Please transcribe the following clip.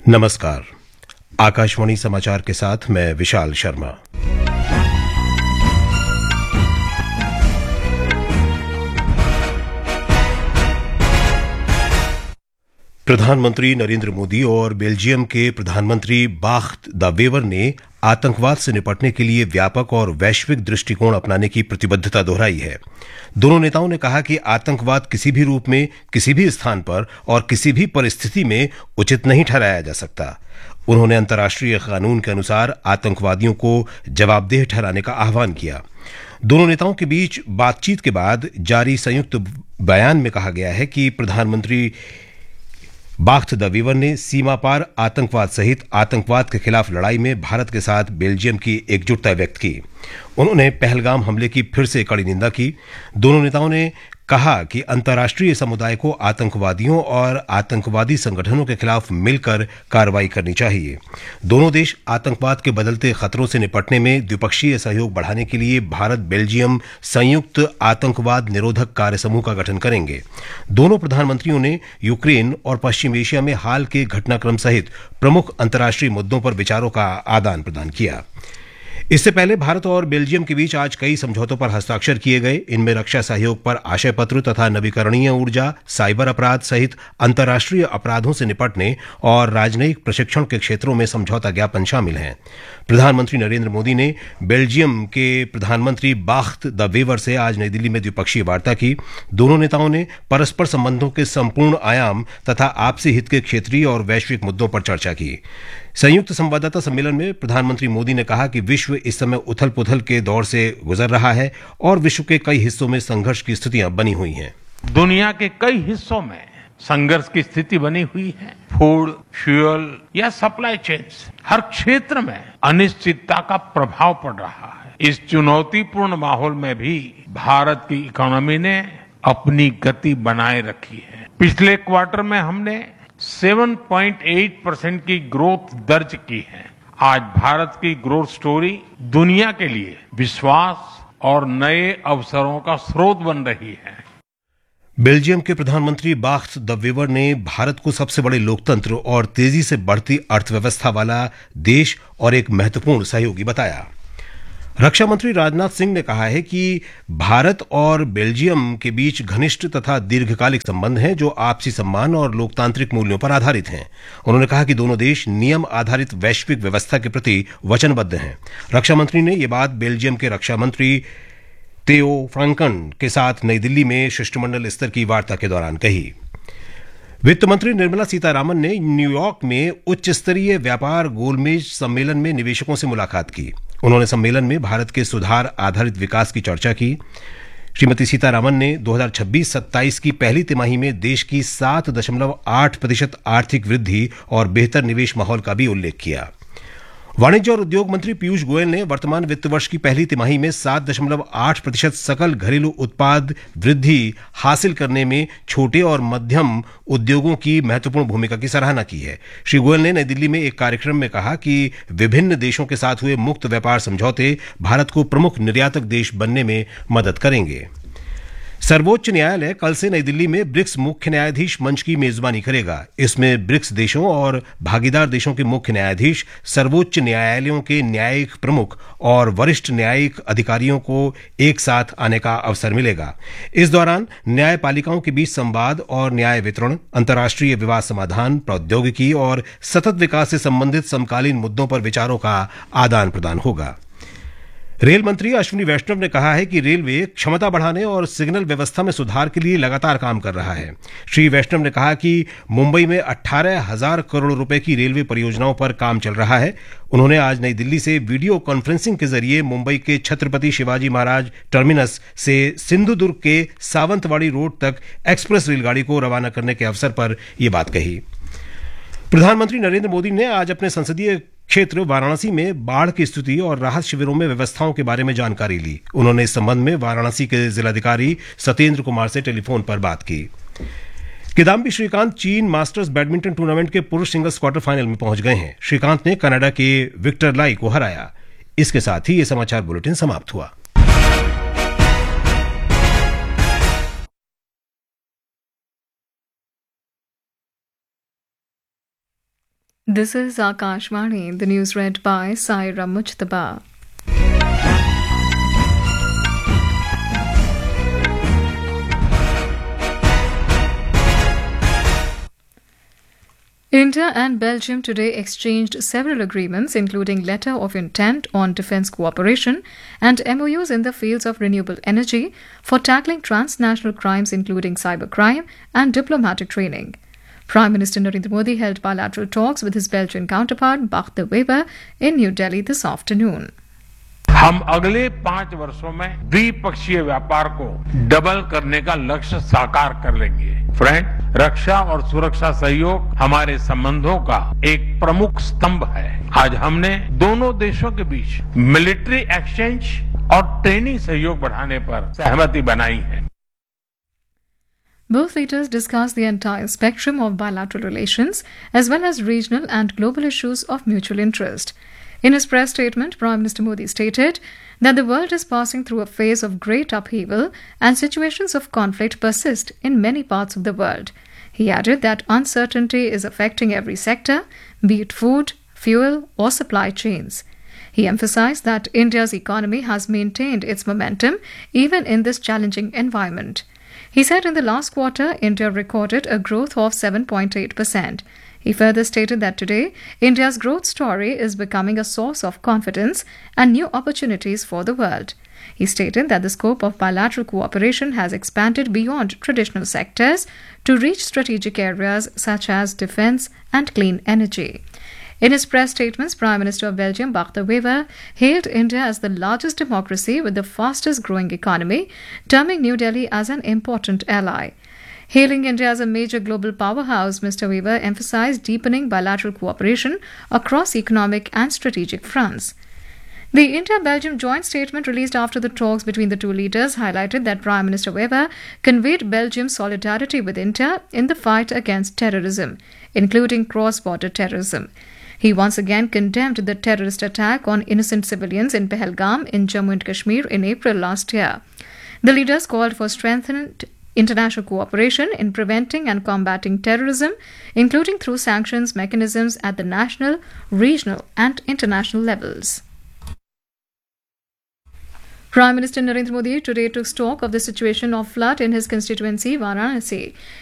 नमस्कार। आकाशवाणी समाचार के साथ मैं विशाल शर्मा। प्रधानमंत्री नरेंद्र मोदी और बेल्जियम के प्रधानमंत्री बाख्त द वेवर ने आतंकवाद से निपटने के लिए व्यापक और वैश्विक दृष्टिकोण अपनाने की प्रतिबद्धता दोहराई है। दोनों नेताओं ने कहा कि आतंकवाद किसी भी रूप में, किसी भी स्थान पर और किसी भी परिस्थिति में उचित नहीं ठहराया जा सकता। उन्होंने अंतर्राष्ट्रीय कानून के अनुसार आतंकवादियों को जवाबदेह ठहराने का आह्वान किया। दोनों नेताओं के बीच बातचीत के बाद जारी संयुक्त बयान में कहा गया है कि प्रधानमंत्री बाख्त द वेवर ने सीमा पार आतंकवाद सहित आतंकवाद के खिलाफ लड़ाई में भारत के साथ बेल्जियम की एकजुटता व्यक्त की। उन्होंने पहलगाम हमले की फिर से कड़ी निंदा की। दोनों नेताओं ने कहा कि अंतर्राष्ट्रीय समुदाय को आतंकवादियों और आतंकवादी संगठनों के खिलाफ मिलकर कार्रवाई करनी चाहिए। दोनों देश आतंकवाद के बदलते खतरों से निपटने में द्विपक्षीय सहयोग बढ़ाने के लिए भारत बेल्जियम संयुक्त आतंकवाद निरोधक कार्य समूह का गठन करेंगे। दोनों प्रधानमंत्रियों ने यूक्रेन और पश्चिम एशिया में हाल के घटनाक्रम सहित प्रमुख अंतर्राष्ट्रीय मुद्दों पर विचारों का आदान प्रदान किया। इससे पहले भारत और बेल्जियम के बीच आज कई समझौतों पर हस्ताक्षर किए गए। इनमें रक्षा सहयोग पर आशय पत्र तथा नवीकरणीय ऊर्जा, साइबर अपराध सहित अंतर्राष्ट्रीय अपराधों से निपटने और राजनयिक प्रशिक्षण के क्षेत्रों में समझौता ज्ञापन शामिल हैं। प्रधानमंत्री नरेंद्र मोदी ने बेल्जियम के प्रधानमंत्री बाख्त द वेवर से आज नई दिल्ली में द्विपक्षीय वार्ता की। दोनों नेताओं ने परस्पर संबंधों के संपूर्ण आयाम तथा आपसी हित के क्षेत्रीय और वैश्विक मुद्दों पर चर्चा की। संयुक्त संवाददाता सम्मेलन में प्रधानमंत्री मोदी ने कहा कि विश्व इस समय उथल पुथल के दौर से गुजर रहा है और विश्व के कई हिस्सों में संघर्ष की स्थितियां बनी हुई हैं। दुनिया के कई हिस्सों में संघर्ष की स्थिति बनी हुई है। फूड, फ्यूल या सप्लाई चेन्स, हर क्षेत्र में अनिश्चितता का प्रभाव पड़ रहा है। इस चुनौतीपूर्ण माहौल में भी भारत की इकोनॉमी ने अपनी गति बनाए रखी है। पिछले क्वार्टर में हमने 7.8% की ग्रोथ दर्ज की है। आज भारत की ग्रोथ स्टोरी दुनिया के लिए विश्वास और नए अवसरों का स्रोत बन रही है। बेल्जियम के प्रधानमंत्री बाख्त द वेवर ने भारत को सबसे बड़े लोकतंत्र और तेजी से बढ़ती अर्थव्यवस्था वाला देश और एक महत्वपूर्ण सहयोगी बताया। रक्षा मंत्री राजनाथ सिंह ने कहा है कि भारत और बेल्जियम के बीच घनिष्ठ तथा दीर्घकालिक संबंध हैं जो आपसी सम्मान और लोकतांत्रिक मूल्यों पर आधारित हैं। उन्होंने कहा कि दोनों देश नियम आधारित वैश्विक व्यवस्था के प्रति वचनबद्ध हैं। रक्षा मंत्री ने यह बात बेल्जियम के रक्षा मंत्री theo फ्रांकन के साथ नई दिल्ली में शिष्टमंडल स्तर की वार्ता के दौरान कही। वित्त मंत्री निर्मला सीतारामन ने न्यूयॉर्क में उच्च स्तरीय व्यापार गोलमेज सम्मेलन में निवेशकों से मुलाकात की। उन्होंने सम्मेलन में भारत के सुधार आधारित विकास की चर्चा की। श्रीमती सीतारामन ने 2026-27 की पहली तिमाही में देश की 7.8% आर्थिक वृद्धि और बेहतर निवेश माहौल का भी उल्लेख किया। वाणिज्य और उद्योग मंत्री पीयूष गोयल ने वर्तमान वित्त वर्ष की पहली तिमाही में 7.8% सकल घरेलू उत्पाद वृद्धि हासिल करने में छोटे और मध्यम उद्योगों की महत्वपूर्ण भूमिका की सराहना की है। श्री गोयल ने नई दिल्ली में एक कार्यक्रम में कहा कि विभिन्न देशों के साथ हुए मुक्त व्यापार समझौते भारत को प्रमुख निर्यातक देश बनने में मदद करेंगे। सर्वोच्च न्यायालय कल से नई दिल्ली में ब्रिक्स मुख्य न्यायाधीश मंच की मेजबानी करेगा। इसमें ब्रिक्स देशों और भागीदार देशों के मुख्य न्यायाधीश, सर्वोच्च न्यायालयों के न्यायिक प्रमुख और वरिष्ठ न्यायिक अधिकारियों को एक साथ आने का अवसर मिलेगा। इस दौरान न्यायपालिकाओं के बीच संवाद और न्याय वितरण, अंतर्राष्ट्रीय विवाद समाधान, प्रौद्योगिकी और सतत विकास से संबंधित समकालीन मुद्दों पर विचारों का आदान प्रदान होगा। रेल मंत्री अश्विनी वैष्णव ने कहा है कि रेलवे क्षमता बढ़ाने और सिग्नल व्यवस्था में सुधार के लिए लगातार काम कर रहा है। श्री वैष्णव ने कहा कि मुंबई में 18,000 करोड़ रुपए की रेलवे परियोजनाओं पर काम चल रहा है। उन्होंने आज नई दिल्ली से वीडियो कॉन्फ्रेंसिंग के जरिए मुंबई के छत्रपति शिवाजी महाराज टर्मिनस से सिंधुदुर्ग के सावंतवाड़ी रोड तक एक्सप्रेस रेलगाड़ी को रवाना करने के अवसर पर यह बात कही। प्रधानमंत्री नरेंद्र मोदी ने आज अपने संसदीय क्षेत्र वाराणसी में बाढ़ की स्थिति और राहत शिविरों में व्यवस्थाओं के बारे में जानकारी ली। उन्होंने इस संबंध में वाराणसी के जिलाधिकारी सत्येंद्र कुमार से टेलीफोन पर बात की। किदाम्बी श्रीकांत चीन मास्टर्स बैडमिंटन टूर्नामेंट के पुरुष सिंगल्स क्वार्टर फाइनल में पहुंच गए हैं। श्रीकांत ने कनाडा के विक्टर लाई को हराया। इसके साथ ही यह समाचार बुलेटिन समाप्त हुआ। This is Akashvani, the news read by Saira Mujtaba. India and Belgium today exchanged several agreements, including letter of intent on defence cooperation and MOUs in the fields of renewable energy for tackling transnational crimes, including cybercrime and diplomatic training. Prime Minister Narendra Modi held bilateral talks with his Belgian counterpart Bart de Wever in New Delhi this afternoon. हम अगले 5 वर्षों में द्विपक्षीय व्यापार को double करने का लक्ष्य साकार कर लेंगे। फ्रेंड, रक्षा और सुरक्षा सहयोग हमारे संबंधों का एक प्रमुख स्तंभ है। आज हमने दोनों देशों के बीच मिलिट्री एक्सचेंज और ट्रेनिंग सहयोग बढ़ाने पर सहमति बनाई है। Both leaders discussed the entire spectrum of bilateral relations as well as regional and global issues of mutual interest. In his press statement, Prime Minister Modi stated that the world is passing through a phase of great upheaval and situations of conflict persist in many parts of the world. He added that uncertainty is affecting every sector, be it food, fuel, or supply chains. He emphasized that India's economy has maintained its momentum even in this challenging environment. He said in the last quarter, India recorded a growth of 7.8%. He further stated that today, India's growth story is becoming a source of confidence and new opportunities for the world. He stated that the scope of bilateral cooperation has expanded beyond traditional sectors to reach strategic areas such as defense and clean energy. In his press statements, Prime Minister of Belgium, Bart de Wever, hailed India as the largest democracy with the fastest growing economy, terming New Delhi as an important ally. Hailing India as a major global powerhouse, Mr. Wever emphasized deepening bilateral cooperation across economic and strategic fronts. The India-Belgium joint statement released after the talks between the two leaders highlighted that Prime Minister Wever conveyed Belgium's solidarity with India in the fight against terrorism, including cross-border terrorism. He once again condemned the terrorist attack on innocent civilians in Pahalgam in Jammu and Kashmir in April last year. The leaders called for strengthened international cooperation in preventing and combating terrorism, including through sanctions mechanisms at the national, regional, and international levels. Prime Minister Narendra Modi today took stock of the situation of flood in his constituency, Varanasi.